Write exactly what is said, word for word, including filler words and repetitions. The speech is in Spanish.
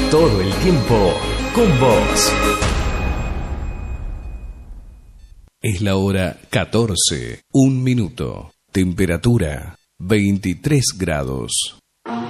todo el tiempo con vos. Es la hora catorce, un minuto. Temperatura veintitrés grados.